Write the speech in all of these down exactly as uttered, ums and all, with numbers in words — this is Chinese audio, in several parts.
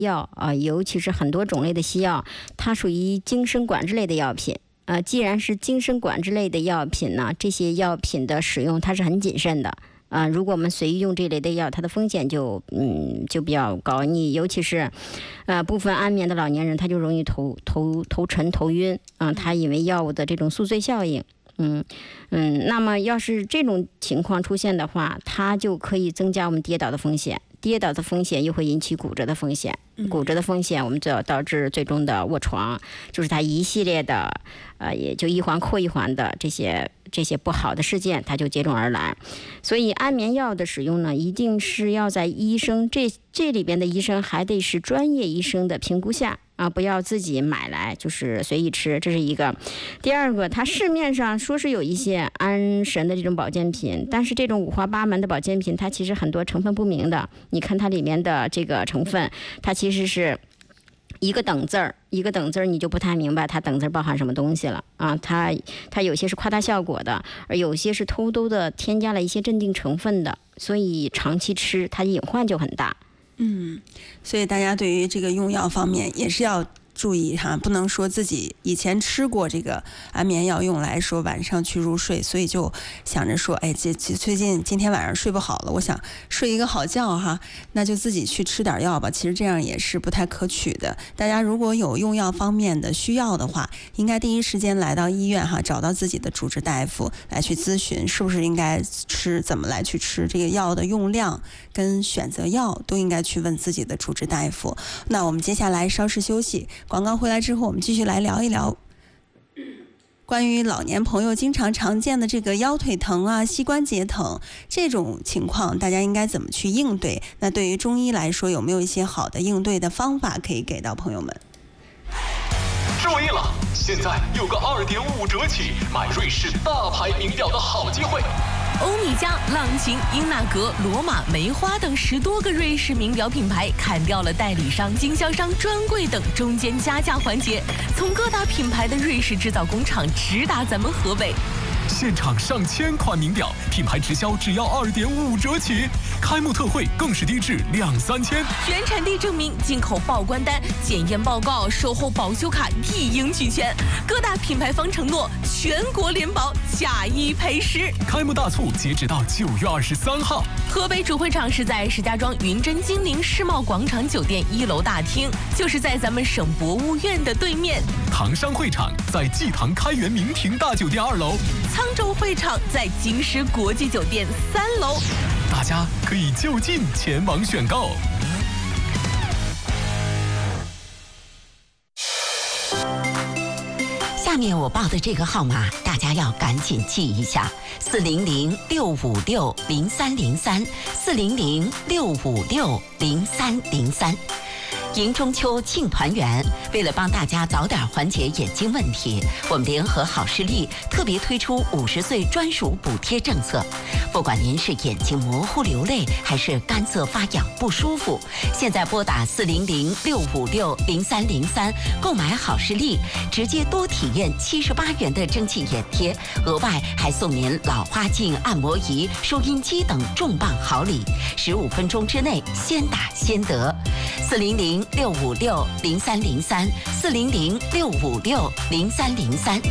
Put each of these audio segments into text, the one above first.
药啊、呃，尤其是很多种类的西药，它属于精神管制类的药品。呃，既然是精神管制类的药品呢，这些药品的使用它是很谨慎的啊、呃。如果我们随意用这类的药，它的风险就嗯就比较高。你尤其是呃部分安眠的老年人，他就容易头头头沉头晕啊、呃，他因为药物的这种宿醉效应。嗯嗯，那么要是这种情况出现的话，它就可以增加我们跌倒的风险，跌倒的风险又会引起骨折的风险，骨折的风险我们就要导致最终的卧床，就是它一系列的呃，也就一环扣一环的这些这些不好的事件，它就接踵而来。所以安眠药的使用呢，一定是要在医生这这里边的医生还得是专业医生的评估下。啊，不要自己买来就是随意吃，这是一个。第二个，它市面上说是有一些安神的这种保健品，但是这种五花八门的保健品，它其实很多成分不明的。你看它里面的这个成分，它其实是一个等字儿，一个等字儿，你就不太明白它等字包含什么东西了啊。它它有些是夸大效果的，而有些是偷偷的添加了一些镇定成分的，所以长期吃它隐患就很大。 嗯，所以大家对于这个用药方面也是要注意哈，不能说自己以前吃过这个安眠药用来说晚上去入睡，所以就想着说，哎，这最近今天晚上睡不好了，我想睡一个好觉哈，那就自己去吃点药吧。其实这样也是不太可取的。大家如果有用药方面的需要的话，应该第一时间来到医院哈，找到自己的主治大夫来去咨询，是不是应该吃，怎么来去吃这个药的用量跟选择药都应该去问自己的主治大夫。那我们接下来稍事休息。广告回来之后，我们继续来聊一聊关于老年朋友经常常见的这个腰腿疼啊、膝关节疼这种情况，大家应该怎么去应对？那对于中医来说，有没有一些好的应对的方法可以给到朋友们？ 注意了，现在有个二点五折起买瑞士大牌名表的好机会。 欧米茄、浪琴、英纳格、罗马、梅花等十多个瑞士名表品牌砍掉了代理商、经销商、专柜等中间加价环节，从各大品牌的瑞士制造工厂直达咱们河北。 现场上千款名表，品牌直销只要二点五折起，开幕特惠更是低至两三千。 原产地证明、进口报关单、检验报告、售后保修卡一应俱全。各大品牌方承诺全国联保，假一赔十。 开幕大促截止到九月二十三号。 河北主会场是在石家庄云臻金陵世贸广场酒店一楼大厅，就是在咱们省博物院的对面。 唐山会场在济唐开元名庭大酒店二楼。 沧州会场在京师国际酒店三楼， 大家可以就近前往选购。 下面我报的这个号码，大家要赶紧记一下：四零零六五六零三零三，四零零六五六零三零三。迎中秋庆团圆，为了帮大家早点缓解眼睛问题，我们联合好视力特别推出五十岁专属补贴政策。不管您是眼睛模糊流泪，还是干涩发痒不舒服，现在拨打四零零六五六零三零三购买好视力，直接多体验七十八元的蒸汽眼贴，额外还送您老花镜、按摩仪、收音机等重磅好礼，十五分钟之内先打先得。四零零六五六零三零三，四零零六五六零三零三。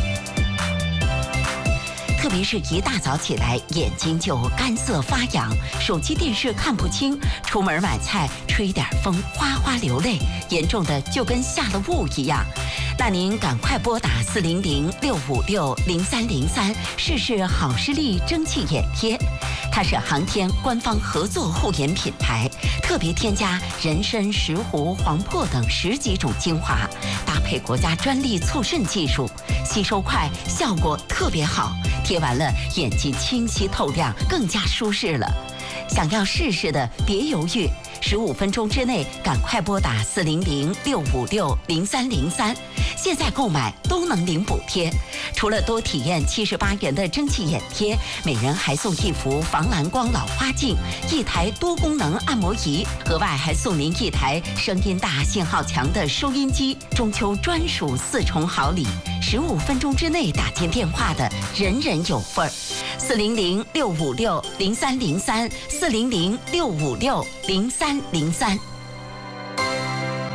特别是一大早起来，眼睛就干涩发痒，手机电视看不清，出门买菜吹点风哗哗流泪，严重的就跟下了雾一样。那您赶快拨打四零零六五六零三零三，试试好视力蒸汽眼贴。它是航天官方合作护眼品牌，特别添加人参、石斛、黄柏等十几种精华，搭配国家专利促渗技术，吸收快，效果特别好，贴完了眼睛清晰透亮，更加舒适了。想要试试的别犹豫，十五分钟之内赶快拨打四零零六五六零三零三，现在购买都能领补贴。除了多体验七十八元的蒸汽眼贴，每人还送一幅防蓝光老花镜，一台多功能按摩仪，额外还送您一台声音大、信号强的收音机，中秋专属四重好礼。十五分钟之内打进电话的，人人有份儿。四零零六五六零三零三，四零零六五六零三零三。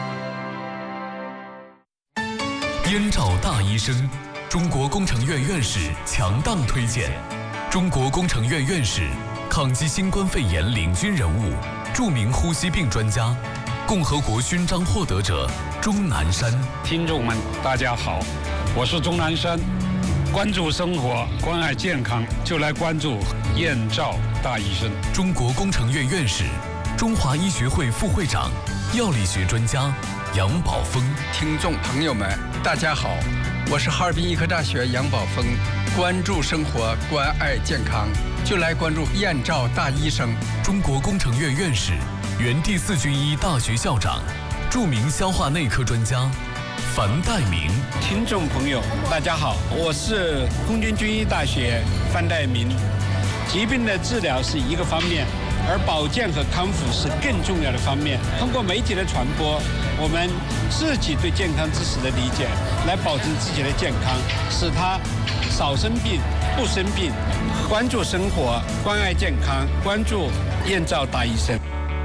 燕赵大医生，中国工程院院士强档推荐。中国工程院院士，抗击新冠肺炎领军人物，著名呼吸病专家，共和国勋章获得者钟南山。 听众们，大家好，我是钟南山。关注生活，关爱健康，就来关注燕赵大医生。 中国工程院院士，中华医学会副会长，药理学专家杨宝峰。 听众朋友们，大家好，我是哈尔滨医科大学杨宝峰。关注生活，关爱健康，就来关注燕赵大医生。 中国工程院院士，原第四军医大学校长，著名消化内科专家樊岱明。 听众朋友，大家好，我是空军军医大学樊岱明。疾病的治疗是一个方面，而保健和康复是更重要的方面。通过媒体的传播，我们自己对健康知识的理解，来保证自己的健康，使他少生病、不生病。关注生活，关爱健康，关注燕赵大医生。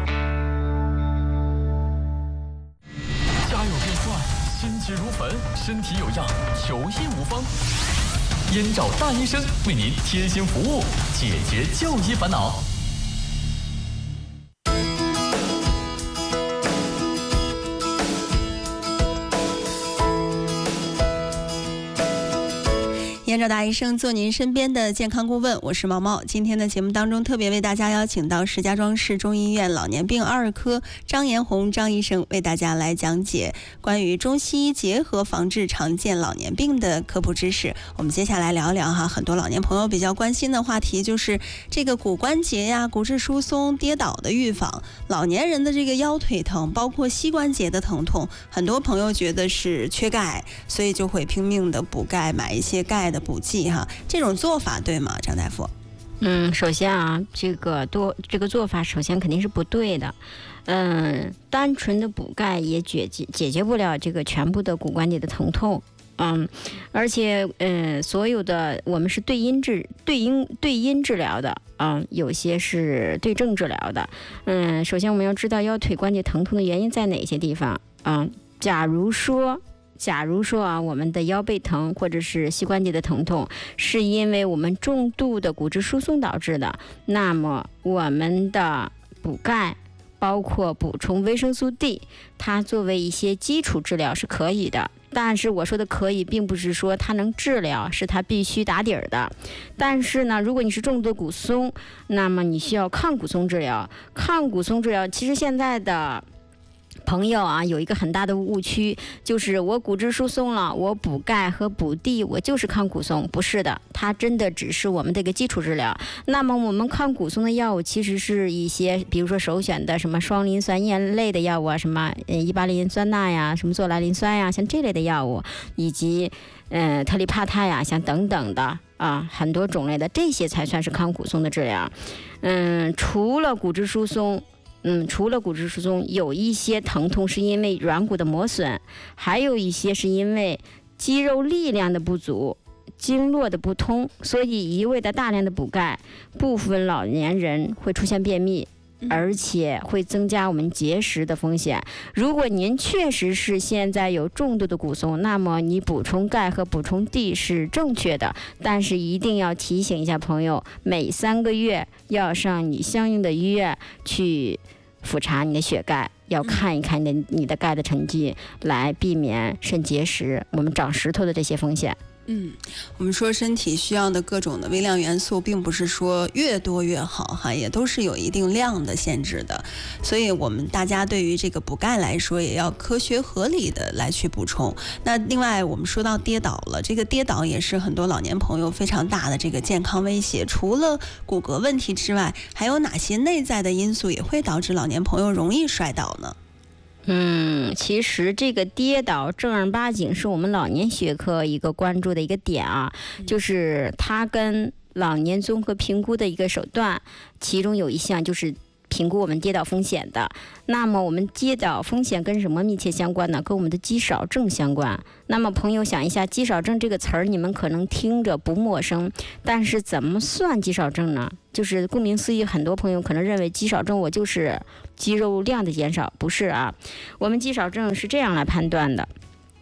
家有变帅，心急如焚，身体有恙，求医无方。燕赵大医生为您贴心服务，解决就医烦恼。 燕赵大医生做您身边的健康顾问，我是毛毛。今天的节目当中，特别为大家邀请到石家庄市中医院老年病二科张延红张医生，为大家来讲解关于中西医结合防治常见老年病的科普知识。我们接下来聊聊哈，很多老年朋友比较关心的话题，就是这个骨关节呀、骨质疏松、跌倒的预防。老年人的这个腰腿疼，包括膝关节的疼痛，很多朋友觉得是缺钙，所以就会拼命的补钙，买一些钙的补剂哈，这种做法对吗，张大夫？ 嗯，首先啊，这个多这个做法首先肯定是不对的。嗯，单纯的补钙也解决解决不了这个全部的骨关节的疼痛。嗯，而且嗯，所有的我们是对因治对因对因治疗的，嗯，有些是对症治疗的。嗯，首先我们要知道腰腿关节疼痛的原因在哪些地方。嗯，假如说。假如说啊，我们的腰背疼或者是膝关节的疼痛，是因为我们重度的骨质疏松导致的，那么我们的补钙，包括补充维生素 D， 它作为一些基础治疗是可以的。但是我说的可以，并不是说它能治疗，是它必须打底儿的。但是呢，如果你是重度的骨松，那么你需要抗骨松治疗。抗骨松治疗，其实现在的朋友啊，有一个很大的误区，就是我骨质疏松了，我补钙和补 D， 我就是抗骨松，不是的，它真的只是我们这个基础治疗。那么我们抗骨松的药物其实是一些，比如说首选的什么双磷酸盐类的药物啊，什么呃伊巴磷酸钠呀，什么唑来磷酸呀，像这类的药物，以及呃特利帕泰呀，像等等的啊，很多种类的，这些才算是抗骨松的治疗。嗯，除了骨质疏松。嗯，除了骨质疏松，有一些疼痛是因为软骨的磨损，还有一些是因为肌肉力量的不足、经络的不通，所以一味的大量的补钙，部分老年人会出现便秘，而且会增加我们结石的风险。如果您确实是现在有重度的骨松，那么你补充钙和补充 D 是正确的，但是一定要提醒一下朋友，每三个月要上你相应的医院去复查你的血钙，要看一看你的你的钙的成绩，来避免肾结石、我们长石头的这些风险。 嗯，我们说身体需要的各种的微量元素，并不是说越多越好哈，也都是有一定量的限制的。所以我们大家对于这个补钙来说，也要科学合理的来去补充。那另外我们说到跌倒了，这个跌倒也是很多老年朋友非常大的这个健康威胁。除了骨骼问题之外，还有哪些内在的因素也会导致老年朋友容易摔倒呢？ 嗯，其实这个跌倒正儿八经是我们老年学科一个关注的一个点啊，就是它跟老年综合评估的一个手段，其中有一项就是评估我们跌倒风险的。那么我们跌倒风险跟什么密切相关呢？跟我们的肌少症相关。那么朋友想一下，肌少症这个词儿你们可能听着不陌生，但是怎么算肌少症呢？就是顾名思义，很多朋友可能认为肌少症我就是肌肉量的减少，不是啊。我们肌少症是这样来判断的。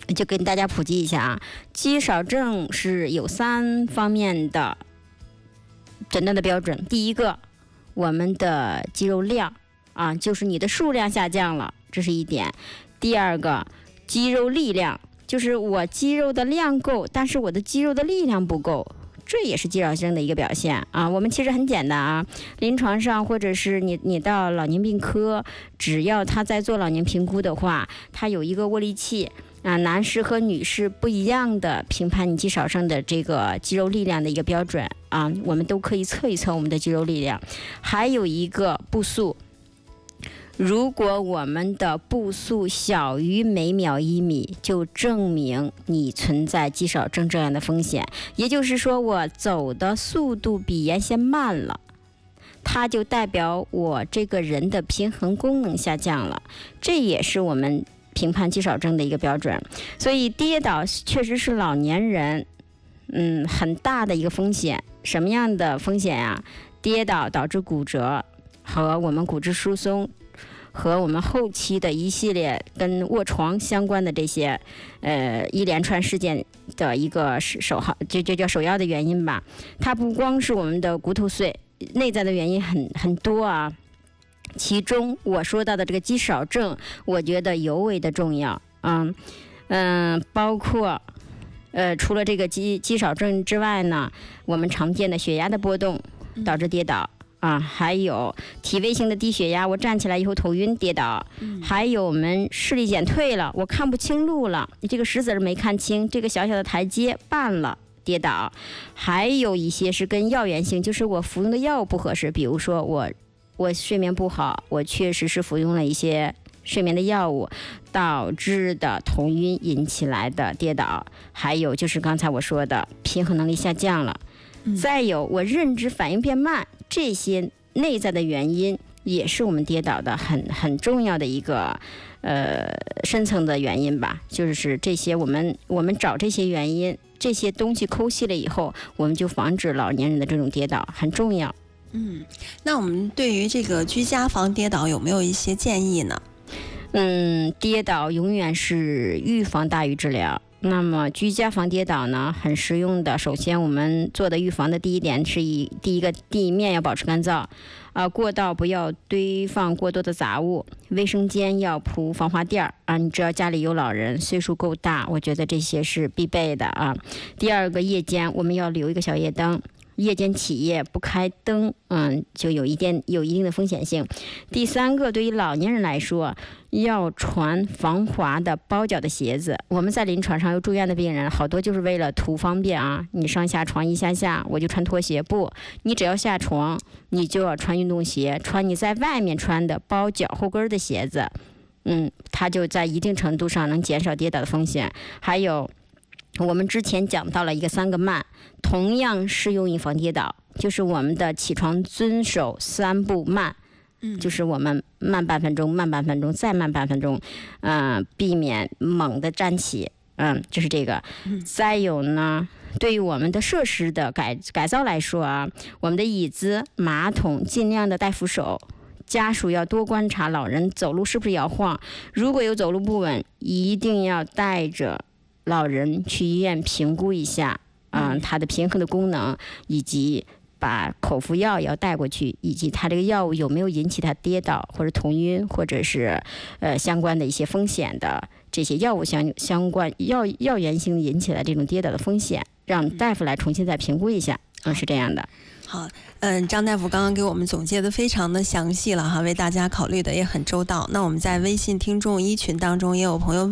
就跟大家普及一下啊，肌少症是有三方面的诊断的标准。第一个，我们的肌肉量啊，就是你的数量下降了，这是一点。第二个，肌肉力量，就是我肌肉的量够，但是我的肌肉的力量不够，这也是肌少症的一个表现啊。我们其实很简单啊，临床上或者是你你到老年病科，只要他在做老年评估的话，他有一个握力器啊，男士和女士不一样的评判你肌少症的这个肌肉力量的一个标准啊，我们都可以测一测我们的肌肉力量。还有一个步速，如果我们的步速小于每秒一米，就证明你存在肌少症这样的风险。也就是说，我走的速度比原先慢了，它就代表我这个人的平衡功能下降了，这也是我们评判肌少症的一个标准。所以跌倒确实是老年人嗯很大的一个风险。什么样的风险呀？跌倒导致骨折和我们骨质疏松和我们后期的一系列跟卧床相关的这些呃一连串事件的一个首号，就就叫首要的原因吧。它不光是我们的骨头碎，内在的原因很很多啊。其中我说到的这个肌少症，我觉得尤为的重要。嗯嗯，包括呃除了这个肌肌少症之外呢，我们常见的血压的波动导致跌倒。啊，还有体位性的低血压，我站起来以后头晕跌倒，嗯、还有我们视力减退了，我看不清路了，这个石子没看清，这个小小的台阶绊了跌倒，还有一些是跟药源性，就是我服用的药不合适，比如说我我睡眠不好，我确实是服用了一些睡眠的药物导致的头晕引起来的跌倒，还有就是刚才我说的平衡能力下降了，嗯、再有我认知反应变慢。这些内在的原因也是我们跌倒的很很重要的一个呃深层的原因吧，就是这些我们我们找这些原因，这些东西抠细了以后，我们就防止老年人的这种跌倒，很重要。 嗯，那我们对于这个居家防跌倒有没有一些建议呢？ 嗯，跌倒永远是预防大于治疗。那么居家防跌倒呢，很实用的。首先我们做的预防的第一点是以第一个地面要保持干燥，啊、呃，过道不要堆放过多的杂物，卫生间要铺防滑垫儿啊。你只要家里有老人，岁数够大，我觉得这些是必备的啊。第二个，夜间我们要留一个小夜灯。夜间起夜不开灯，嗯，就有一定有一定的风险性。第三个，对于老年人来说，要穿防滑的包脚的鞋子。我们在临床上有住院的病人，好多就是为了图方便啊，你上下床一下下，我就穿拖鞋。不，你只要下床，你就要穿运动鞋，穿你在外面穿的包脚后跟的鞋子，嗯，它就在一定程度上能减少跌倒的风险。还有。我们之前讲到了一个三个慢，同样适用于防跌倒，就是我们的起床遵守三步慢，嗯，就是我们慢半分钟，慢半分钟，再慢半分钟，嗯、呃，避免猛地站起，嗯，就是这个。嗯、再有呢，对于我们的设施的改改造来说啊，我们的椅子、马桶尽量的带扶手。家属要多观察老人走路是不是摇晃，如果有走路不稳，一定要带着。老人去医院评估一下，嗯、呃，他的平衡的功能，以及把口服药要带过去，以及他这个药物有没有引起他跌倒或者头晕，或者是呃相关的一些风险的这些药物相相关药药源性引起的这种跌倒的风险，让大夫来重新再评估一下，嗯，是这样的。 好，嗯，张大夫刚刚给我们总结的非常的详细了哈，为大家考虑的也很周到。那我们在微信听众一群当中也有朋友